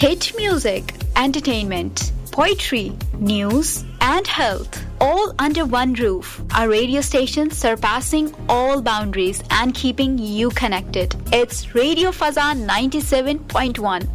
hit music, entertainment, poetry, news, and health, all under one roof. A radio station surpassing all boundaries and keeping you connected. It's Radio Fazan 97.1,